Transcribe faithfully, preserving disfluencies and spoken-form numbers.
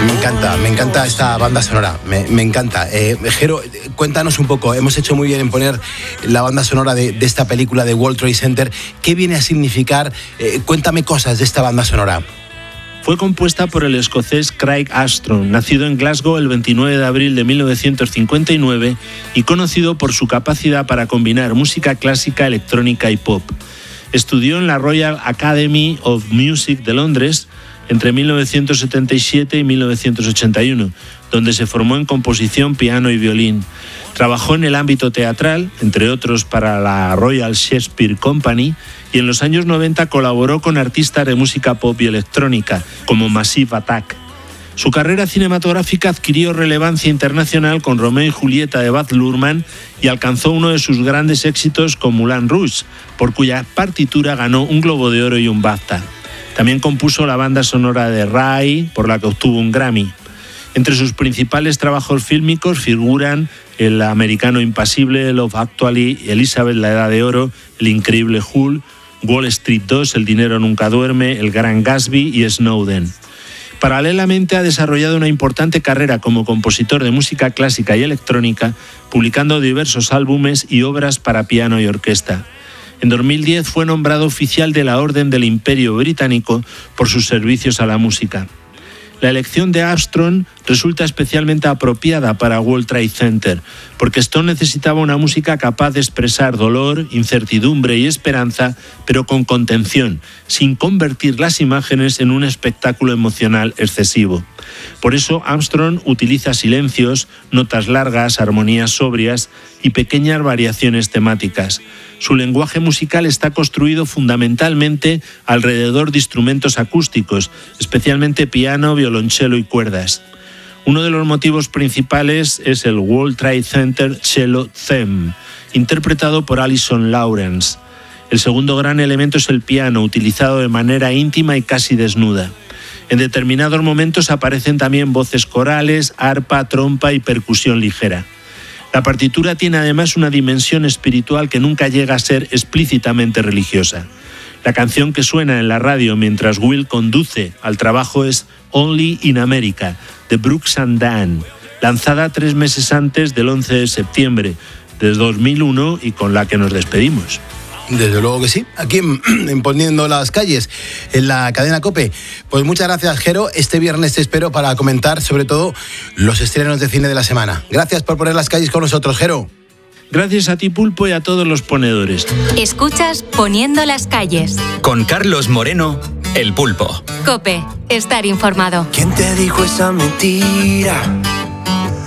Me encanta, me encanta esta banda sonora, me, me encanta. Eh, Jero, cuéntanos un poco, hemos hecho muy bien en poner la banda sonora de, de esta película de World Trade Center. ¿Qué viene a significar? Eh, cuéntame cosas de esta banda sonora. Fue compuesta por el escocés Craig Armstrong, nacido en Glasgow el veintinueve de abril de mil novecientos cincuenta y nueve y conocido por su capacidad para combinar música clásica, electrónica y pop. Estudió en la Royal Academy of Music de Londres entre mil novecientos setenta y siete y mil novecientos ochenta y uno, donde se formó en composición, piano y violín. Trabajó en el ámbito teatral, entre otros para la Royal Shakespeare Company, y en los años noventa colaboró con artistas de música pop y electrónica, como Massive Attack. Su carrera cinematográfica adquirió relevancia internacional con Romeo y Julieta de Baz Luhrmann y alcanzó uno de sus grandes éxitos con Moulin Rouge, por cuya partitura ganó un Globo de Oro y un BAFTA. También compuso la banda sonora de Rai, por la que obtuvo un Grammy. Entre sus principales trabajos fílmicos figuran El americano impasible, Love Actually, Elizabeth la Edad de Oro, El increíble Hulk, Wall Street dos, El dinero nunca duerme, El gran Gatsby y Snowden. Paralelamente ha desarrollado una importante carrera como compositor de música clásica y electrónica, publicando diversos álbumes y obras para piano y orquesta. En dos mil diez fue nombrado oficial de la Orden del Imperio Británico por sus servicios a la música. La elección de Armstrong resulta especialmente apropiada para World Trade Center, porque Stone necesitaba una música capaz de expresar dolor, incertidumbre y esperanza, pero con contención, sin convertir las imágenes en un espectáculo emocional excesivo. Por eso Armstrong utiliza silencios, notas largas, armonías sobrias y pequeñas variaciones temáticas. Su lenguaje musical está construido fundamentalmente alrededor de instrumentos acústicos, especialmente piano, violonchelo y cuerdas. Uno de los motivos principales es el World Trade Center Cello Theme, interpretado por Alison Lawrence. El segundo gran elemento es el piano, utilizado de manera íntima y casi desnuda. En determinados momentos aparecen también voces corales, arpa, trompa y percusión ligera. La partitura tiene además una dimensión espiritual que nunca llega a ser explícitamente religiosa. La canción que suena en la radio mientras Will conduce al trabajo es Only in America, de Brooks and Dunn, lanzada tres meses antes del once de septiembre de dos mil uno y con la que nos despedimos. Desde luego que sí, aquí en, en Poniendo las Calles, en la cadena COPE. Pues muchas gracias, Jero. Este viernes te espero para comentar sobre todo los estrenos de cine de la semana. Gracias por poner las calles con nosotros, Jero. Gracias a ti, Pulpo, y a todos los ponedores. Escuchas Poniendo las Calles. Con Carlos Moreno, el Pulpo. COPE, estar informado. ¿Quién te dijo esa mentira?